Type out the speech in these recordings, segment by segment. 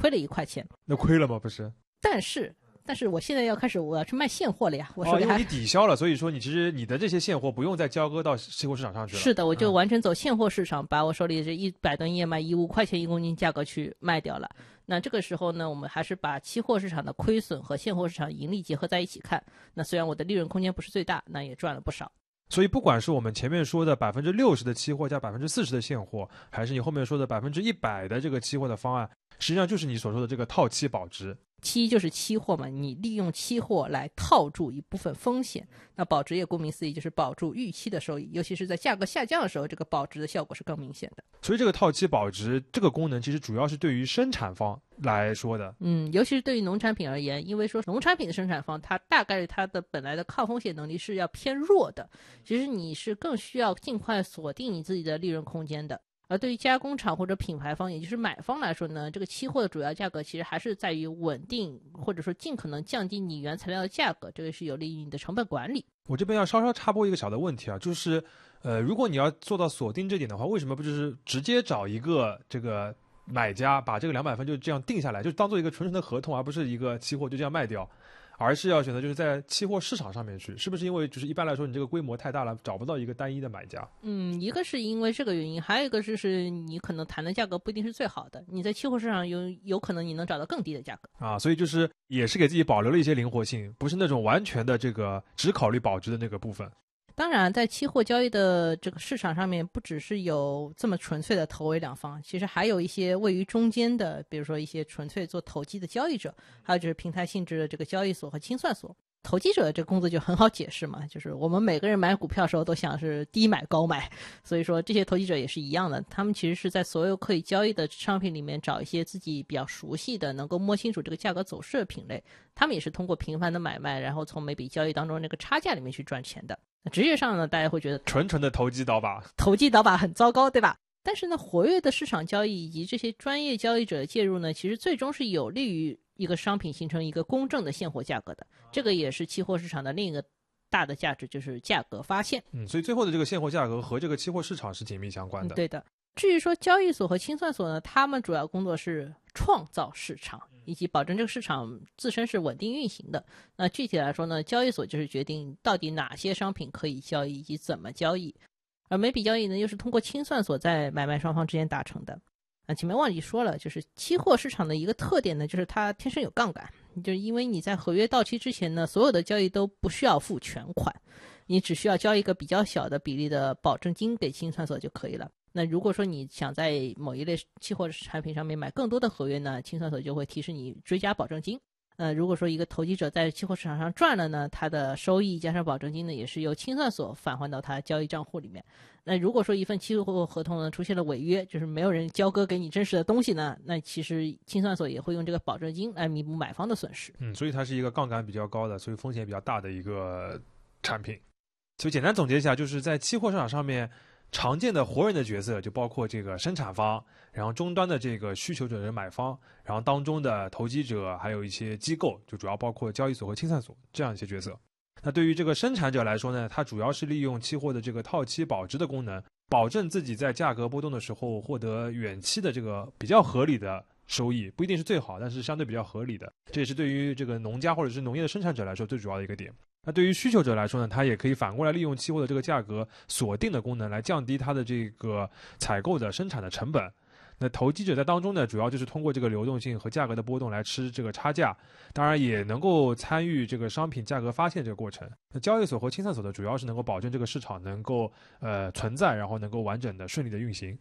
了1块钱。 那亏了吗？不是。 但是我现在我要去卖现货了呀，我手里因为你抵消了，所以说其实你的这些现货不用再交割到期货市场上去了。 是的，我就完全走现货市场，把我手里这100吨燕麦以5块钱1公斤价格去卖掉了。那这个时候呢，我们还是把期货市场的亏损和现货市场盈利结合在一起看。那虽然我的利润空间不是最大，那也赚了不少。 所以不管是我们前面说的60%的期货加40%的现货，还是你后面说的100%的这个期货的方案，实际上就是你所说的这个套期保值。 期就是期货嘛，你利用期货来套住一部分风险。那保值也顾名思义就是保住预期的收益，尤其是在价格下降的时候，这个保值的效果是更明显的。 所以这个套期保值这个功能其实主要是对于生产方来说的。 尤其是对于农产品而言，因为说农产品的生产方它大概率它的本来的抗风险能力是要偏弱的，其实你是更需要尽快锁定你自己的利润空间的。而对于加工厂或者品牌方，也就是买方来说呢，这个期货的主要价格其实还是在于稳定，或者说尽可能降低你原材料的价格，这个是有利于你的成本管理。 我这边要稍稍插播一个小的问题啊，就是如果你要做到锁定这点的话，为什么不就是直接找一个这个买家把这个200分就这样定下来，就当做一个纯纯的合同，而不是一个期货就这样卖掉，而是要选择就是在期货市场上面去？是不是因为就是一般来说你这个规模太大了，找不到一个单一的买家？ 一个是因为这个原因，还有一个就是你可能谈的价格不一定是最好的，你在期货市场有可能你能找到更低的价格啊，所以就是也是给自己保留了一些灵活性，不是那种完全的这个只考虑保值的那个部分。 当然在期货交易的这个市场上面，不只是有这么纯粹的头尾两方，其实还有一些位于中间的，比如说一些纯粹做投机的交易者，还有就是平台性质的这个交易所和清算所。投机者这工作就很好解释嘛，就是我们每个人买股票的时候都想是低买高买，所以说这些投机者也是一样的，他们其实是在所有可以交易的商品里面找一些自己比较熟悉的，能够摸清楚这个价格走势的品类，他们也是通过频繁的买卖，然后从每笔交易当中那个差价里面去赚钱的。直觉上呢，大家会觉得纯纯的投机倒把很糟糕，对吧？但是呢，活跃的市场交易以及这些专业交易者的介入呢，其实最终是有利于一个商品形成一个公正的现货价格的。这个也是期货市场的另一个大的价值，就是价格发现。 所以最后的这个现货价格和这个期货市场是紧密相关的。 对的。至于说交易所和清算所呢，他们主要工作是创造市场，以及保证这个市场自身是稳定运行的。那具体来说呢，交易所就是决定到底哪些商品可以交易以及怎么交易，而每笔交易呢又是通过清算所在买卖双方之间达成的。前面忘记说了，就是期货市场的一个特点呢，就是它天生有杠杆，就是因为你在合约到期之前呢，所有的交易都不需要付全款，你只需要交一个比较小的比例的保证金给清算所就可以了。那如果说你想在某一类期货产品上面买更多的合约呢，清算所就会提示你追加保证金。如果说一个投机者在期货市场上赚了呢，他的收益加上保证金呢，也是由清算所返还到他交易账户里面。那如果说一份期货合同呢出现了违约，就是没有人交割给你真实的东西呢，那其实清算所也会用这个保证金来弥补买方的损失。 所以它是一个杠杆比较高的，所以风险比较大的一个产品。所以简单总结一下，就是在期货市场上面常见的活人的角色就包括这个生产方，然后终端的这个需求者的买方，然后当中的投机者，还有一些机构，就主要包括交易所和清算所这样一些角色。那对于这个生产者来说呢，它主要是利用期货的这个套期保值的功能，保证自己在价格波动的时候获得远期的这个比较合理的收益，不一定是最好，但是相对比较合理的。这也是对于这个农家或者是农业的生产者来说最主要的一个点。那对于需求者来说呢，他也可以反过来利用期货的这个价格锁定的功能来降低它的这个采购的生产的成本。那投机者在当中呢，主要就是通过这个流动性和价格的波动来吃这个差价，当然也能够参与这个商品价格发现这个过程。那交易所和清算所的主要是能够保证这个市场能够存在，然后能够完整的顺利的运行。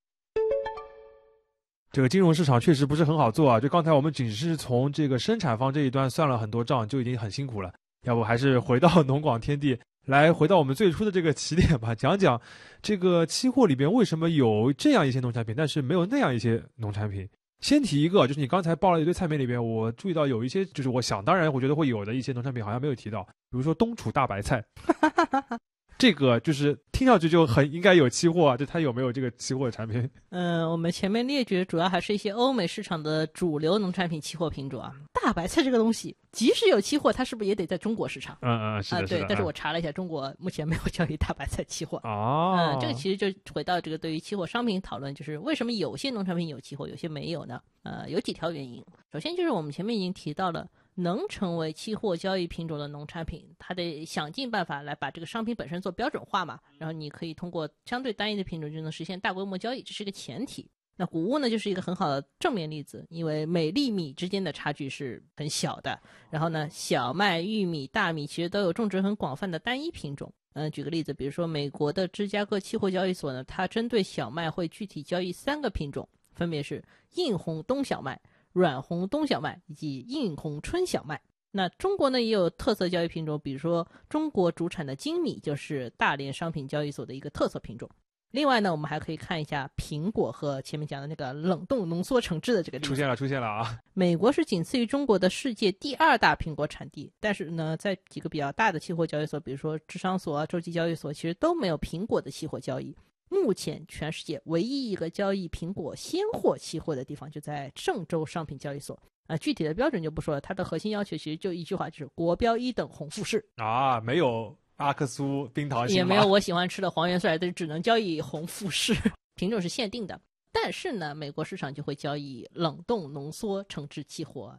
这个金融市场确实不是很好做啊，就刚才我们只是从这个生产方这一端算了很多账，就已经很辛苦了。要不还是回到农广天地来，回到我们最初的这个起点吧，讲讲这个期货里边为什么有这样一些农产品，但是没有那样一些农产品。先提一个，就是你刚才报了一堆菜名里边，我注意到有一些就是我想当然我觉得会有的一些农产品好像没有提到，比如说冬储大白菜。 这个就是听上去就很应该有期货啊，就它有没有这个期货的产品？ 我们前面列举主要还是一些欧美市场的主流农产品期货品种啊。大白菜这个东西，即使有期货，它是不是也得在中国市场？ 是的， 对。但是我查了一下，中国目前没有交易大白菜期货。这个其实就回到这个对于期货商品讨论，就是为什么有些农产品有期货，有些没有呢？有几条原因。首先就是我们前面已经提到了，能成为期货交易品种的农产品，它得想尽办法来把这个商品本身做标准化嘛，然后你可以通过相对单一的品种就能实现大规模交易，这是一个前提。那谷物呢，就是一个很好的正面例子，因为每粒米之间的差距是很小的。然后呢，小麦、玉米、大米其实都有种植很广泛的单一品种。举个例子，比如说美国的芝加哥期货交易所呢，它针对小麦会具体交易3个品种，分别是硬红冬小麦、软红冬小麦以及硬红春小麦。那中国呢也有特色交易品种，比如说中国主产的精米就是大连商品交易所的一个特色品种。另外呢，我们还可以看一下苹果和前面讲的那个冷冻浓缩橙汁的这个例子。 出现了啊！ 美国是仅次于中国的世界第2大苹果产地，但是呢，在几个比较大的期货交易所，比如说智商所啊、洲际交易所，其实都没有苹果的期货交易。目前全世界唯一一个交易苹果鲜货期货的地方就在郑州商品交易所。具体的标准就不说了，它的核心要求其实就一句话，就是国标1等红富士啊，没有阿克苏冰糖也没有我喜欢吃的黄元帅，但只能交易红富士，品种是限定的。但是呢，美国市场就会交易冷冻浓缩橙汁期货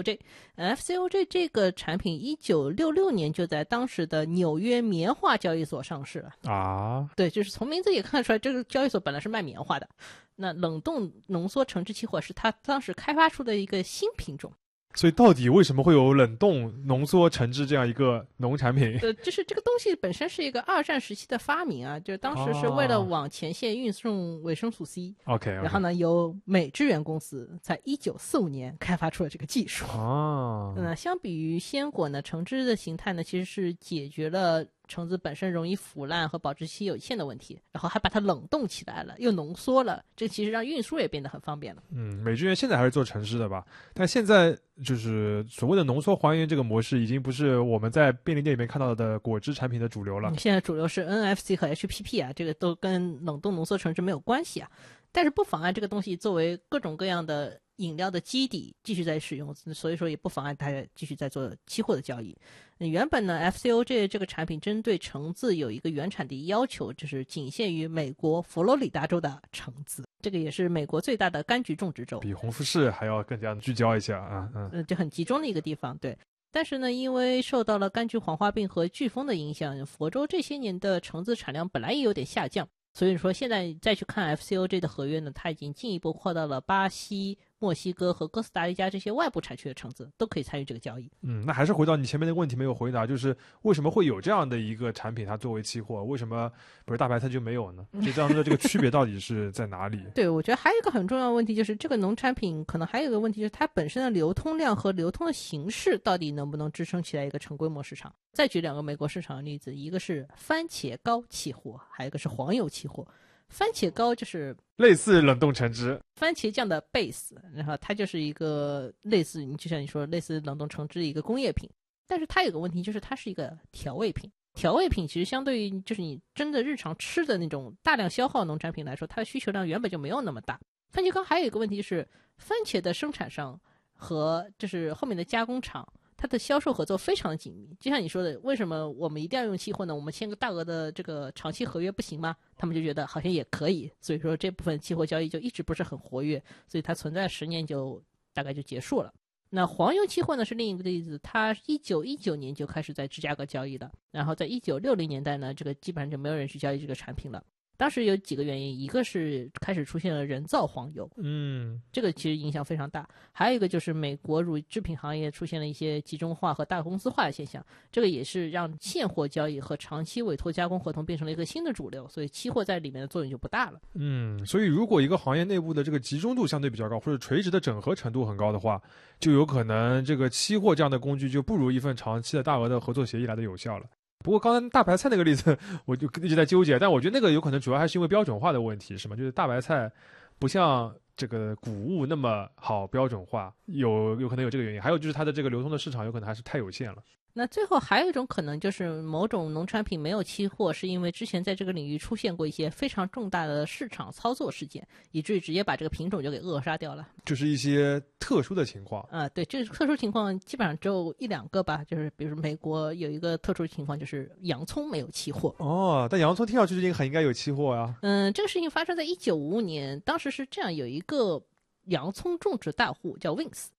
FCOJ。FCOJ 这个产品1966年就在当时的纽约棉花交易所上市了啊。对，就是从名字也看得出来，这个交易所本来是卖棉花的。那冷冻浓缩橙汁期货是它当时开发出的一个新品种。 所以到底为什么会有冷冻浓缩橙汁这样一个农产品？ 就是这个东西本身是一个2战时期的发明啊，就是当时是为了往前线运送维生素 C。 OK， 然后呢，由美致源公司在1945年开发出了这个技术。那相比于鲜果呢，橙汁的形态呢，其实是解决了橙子本身容易腐烂和保质期有限的问题，然后还把它冷冻起来了，又浓缩了，这其实让运输也变得很方便了。 美致源现在还是做橙汁的吧？但现在就是所谓的浓缩还原这个模式，已经不是我们在便利店里面看到的果汁产品的主流了。 现在主流是 NFC 和 HPP 啊，这个都跟冷冻浓缩橙汁没有关系啊。但是不妨碍这个东西作为各种各样的饮料的基底继续在使用，所以说也不妨碍它继续在做期货的交易。原本呢 FCOJ 这个产品针对橙子有一个原产地要求，就是仅限于美国佛罗里达州的橙子，这个也是美国最大的柑橘种植州， 比红富士还要更加聚焦一下啊。 就很集中的一个地方。对，但是呢，因为受到了柑橘黄花病和飓风的影响，佛州这些年的橙子产量本来也有点下降，所以说现在再去看 FCOJ 的合约呢，它已经进一步扩到了巴西、墨西哥和哥斯达黎加这些外部产区的橙子都可以参与这个交易。 那还是回到你前面的问题没有回答，就是为什么会有这样的一个产品它作为期货，为什么不是大白菜就没有呢？就这样的这个区别到底是在哪里？ 对，我觉得还有一个很重要的问题，就是这个农产品可能还有一个问题，就是它本身的流通量和流通的形式到底能不能支撑起来一个成规模市场。再举2个美国市场的例子，一个是番茄膏期货，还有一个是黄油期货。番茄膏就是类似冷冻橙汁， 番茄酱的 base， 然后它就是一个类似，就像你说类似冷冻橙汁的一个工业品，但是它有个问题，就是它是一个调味品。调味品其实相对于就是你真的日常吃的那种大量消耗农产品来说，它的需求量原本就没有那么大。番茄膏还有一个问题是，番茄的生产商和就是后面的加工厂，它的销售合作非常的紧密。就像你说的，为什么我们一定要用期货呢？我们签个大额的这个长期合约不行吗？他们就觉得好像也可以，所以说这部分期货交易就一直不是很活跃，所以它存在10年就大概就结束了。那黄油期货呢是另一个例子，它1919年就开始在芝加哥交易了，然后在1960年代呢，这个基本上就没有人去交易这个产品了。当时有几个原因，一个是开始出现了人造黄油，这个其实影响非常大。还有一个就是美国乳制品行业出现了一些集中化和大公司化的现象，这个也是让现货交易和长期委托加工合同变成了一个新的主流，所以期货在里面的作用就不大了。 所以如果一个行业内部的这个集中度相对比较高，或者垂直的整合程度很高的话，就有可能这个期货这样的工具就不如一份长期的大额的合作协议来的有效了。不过刚才大白菜那个例子我就一直在纠结，但我觉得那个有可能主要还是因为标准化的问题，是吗？就是大白菜不像这个谷物那么好标准化，有可能有这个原因。还有就是它的这个流通的市场有可能还是太有限了。 那最后还有一种可能就是某种农产品没有期货，是因为之前在这个领域出现过一些非常重大的市场操作事件，以至于直接把这个品种就给扼杀掉了。 就是一些特殊的情况。 对，这个特殊情况基本上只有1-2个吧，就是比如说美国有一个特殊情况，就是洋葱没有期货。 但洋葱听上去就很应该有期货呀。 这个事情发生在1955年，当时是这样，有一个洋葱种植大户叫 Wings。